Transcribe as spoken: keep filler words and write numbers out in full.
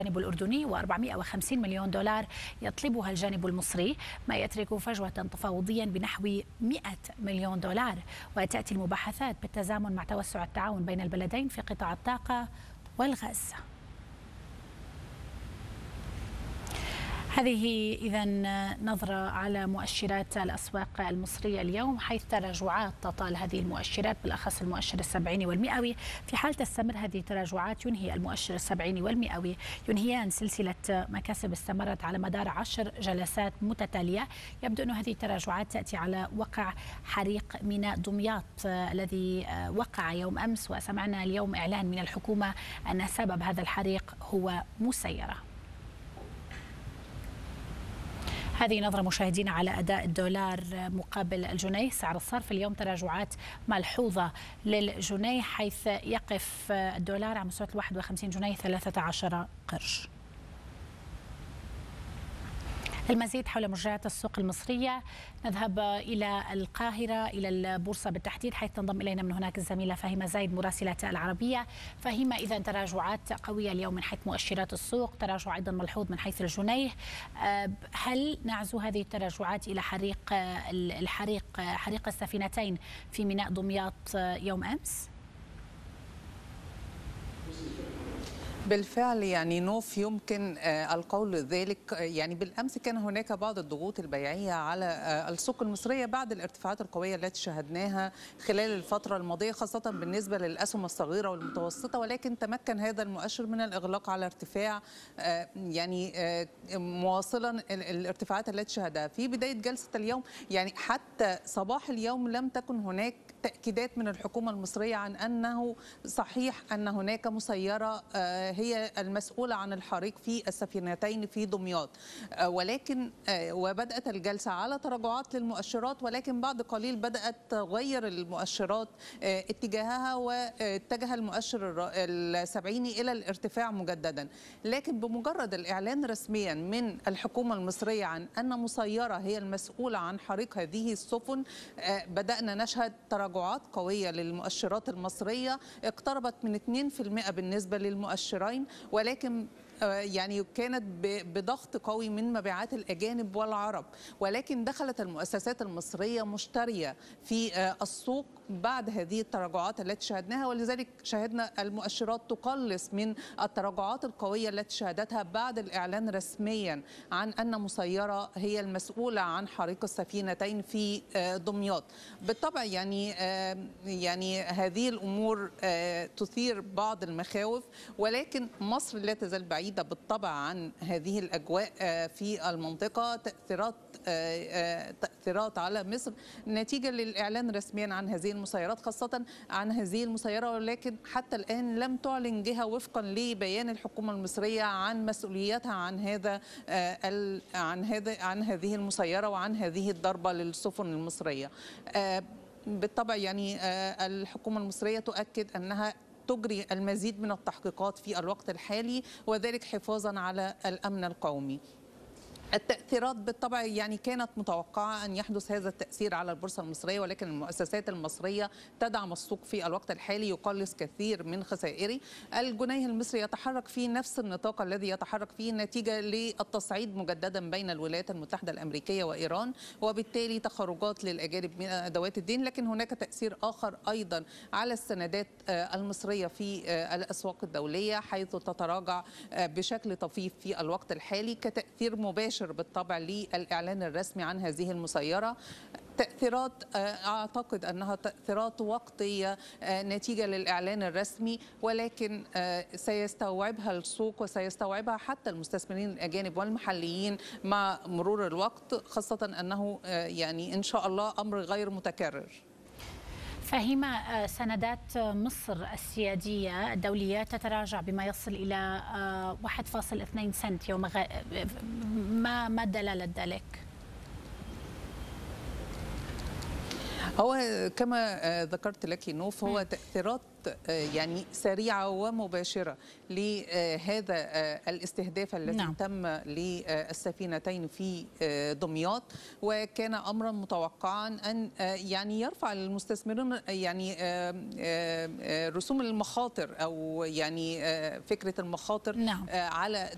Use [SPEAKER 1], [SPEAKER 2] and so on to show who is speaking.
[SPEAKER 1] الجانب الأردني وأربعمئة وخمسين مليون دولار يطلبها الجانب المصري، ما يترك فجوة تفاوضيا بنحو مئة مليون دولار. وتأتي المباحثات بالتزامن مع توسع التعاون بين البلدين في قطاع الطاقة والغاز. هذه إذا نظرة على مؤشرات الأسواق المصرية اليوم، حيث تراجعات تطال هذه المؤشرات بالأخص المؤشر السبعيني والمئوي. في حال تستمر هذه التراجعات ينهي المؤشر السبعيني والمئوي ينهيان سلسلة مكاسب استمرت على مدار عشر جلسات متتالية. يبدو أن هذه التراجعات تأتي على وقع حريق ميناء دمياط الذي وقع يوم أمس، وسمعنا اليوم إعلان من الحكومة أن سبب هذا الحريق هو مسيرة. هذه نظرة مشاهدينا على أداء الدولار مقابل الجنيه. سعر الصرف اليوم تراجعات ملحوظة للجنيه، حيث يقف الدولار على مستوى واحد وخمسين جنيه ثلاثة عشر قرش. المزيد حول مجريات السوق المصرية نذهب إلى القاهرة، إلى البورصة بالتحديد، حيث تنضم إلينا من هناك الزميلة فهيمة زايد مراسلة العربية. فهيمة، إذا تراجعات قوية اليوم من حيث مؤشرات السوق، تراجع أيضا ملحوظ من حيث الجنيه، هل نعزو هذه التراجعات إلى حريق الحريق حريق السفينتين في ميناء دمياط يوم أمس؟
[SPEAKER 2] بالفعل يعني نوف يمكن القول ذلك. يعني بالأمس كان هناك بعض الضغوط البيعية على السوق المصرية بعد الارتفاعات القوية التي شاهدناها خلال الفترة الماضية، خاصة بالنسبة للأسهم الصغيرة والمتوسطة، ولكن تمكن هذا المؤشر من الإغلاق على ارتفاع يعني مواصلا الارتفاعات التي شهدها في بداية جلسة اليوم. يعني حتى صباح اليوم لم تكن هناك تأكيدات من الحكومة المصرية عن أنه صحيح أن هناك مسيرة هي المسؤولة عن الحريق في السفينتين في دمياط، ولكن وبدأت الجلسة على تراجعات للمؤشرات، ولكن بعد قليل بدأت تغير المؤشرات اتجاهها واتجه المؤشر السبعيني إلى الارتفاع مجددا. لكن بمجرد الإعلان رسميا من الحكومة المصرية عن أن مسيرة هي المسؤولة عن حريق هذه السفن، بدأنا نشهد تراجعات قوية للمؤشرات المصرية اقتربت من اثنين بالمئة بالنسبة للمؤشرين، ولكن يعني كانت بضغط قوي من مبيعات الأجانب والعرب. ولكن دخلت المؤسسات المصرية مشترية في السوق بعد هذه التراجعات التي شاهدناها، ولذلك شاهدنا المؤشرات تقلص من التراجعات القوية التي شهدتها بعد الإعلان رسميا عن أن مسيرة هي المسؤولة عن حريق السفينتين في دمياط. بالطبع يعني يعني هذه الأمور تثير بعض المخاوف، ولكن مصر لا تزال بعيدة بالطبع عن هذه الأجواء في المنطقة. تأثيرات تأثيرات على مصر نتيجة للإعلان رسميا عن هذه المسيرات، خاصة عن هذه المسيرة، ولكن حتى الآن لم تعلن جهة وفقا لبيان الحكومة المصرية عن مسؤوليتها عن هذا عن هذا عن هذه المسيرة وعن هذه الضربة للسفن المصرية. بالطبع يعني الحكومة المصرية تؤكد أنها تجري المزيد من التحقيقات في الوقت الحالي، وذلك حفاظا على الأمن القومي. التأثيرات بالطبع يعني كانت متوقعة أن يحدث هذا التأثير على البورصة المصرية، ولكن المؤسسات المصرية تدعم السوق في الوقت الحالي، يقلص كثير من خسائره. الجنيه المصري يتحرك في نفس النطاق الذي يتحرك فيه نتيجة للتصعيد مجددا بين الولايات المتحدة الأمريكية وإيران، وبالتالي تخرجات للأجانب من أدوات الدين. لكن هناك تأثير آخر أيضا على السندات المصرية في الأسواق الدولية، حيث تتراجع بشكل طفيف في الوقت الحالي كتأثير مباشر بالطبع للإعلان الرسمي عن هذه المسيرة. تأثيرات أعتقد أنها تأثيرات وقتية نتيجة للإعلان الرسمي، ولكن سيستوعبها السوق وسيستوعبها حتى المستثمرين الأجانب والمحليين مع مرور الوقت، خاصة أنه يعني إن شاء الله أمر غير متكرر.
[SPEAKER 1] فهيمة، سندات مصر السيادية الدولية تتراجع بما يصل إلى واحد فاصلة اثنين سنت يوم غ... ما ما دلالة ذلك؟
[SPEAKER 2] هو كما ذكرت لك نوف، هو تأثيرات يعني سريعة ومباشرة لهذا الاستهداف الذي نعم. تم للسفينتين في دمياط، وكان أمرا متوقعا أن يعني يرفع المستثمرون يعني رسوم المخاطر أو يعني فكرة المخاطر نعم. على